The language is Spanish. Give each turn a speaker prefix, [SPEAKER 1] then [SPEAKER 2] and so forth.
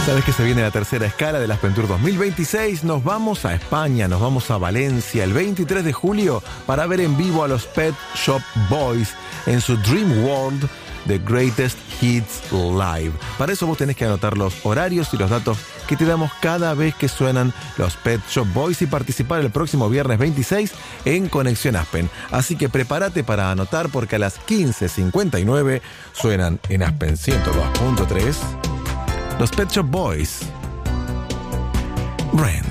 [SPEAKER 1] Sabes que se viene la tercera escala del Aspen Tour 2026. Nos vamos a España, nos vamos a Valencia el 23 de julio para ver en vivo a los Pet Shop Boys en su Dream World The Greatest Hits Live. Para eso vos tenés que anotar los horarios y los datos que te damos cada vez que suenan los Pet Shop Boys y participar el próximo viernes 26 en Conexión Aspen. Así que prepárate para anotar porque a las 15:59 suenan en Aspen 102.3 los Pet Shop Boys. Ren.